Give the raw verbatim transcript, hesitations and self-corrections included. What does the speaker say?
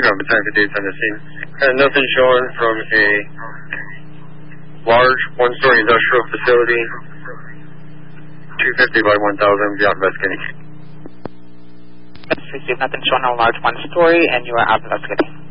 up at time for dates on the scene. And nothing showing from a large one-story industrial facility, two fifty by one thousand, beyond investigating. Received nothing showing on a large one-story, and you are out investigating.